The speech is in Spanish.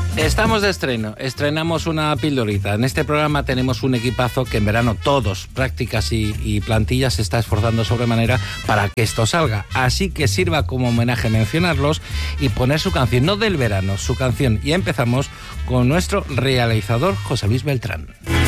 Estamos de estreno, estrenamos una pildorita. En este programa tenemos un equipazo que en verano todos, prácticas y plantillas, se está esforzando sobremanera para que esto salga. Así que sirva como homenaje mencionarlos y poner su canción, no del verano, su canción. Y empezamos con nuestro realizador José Luis Beltrán.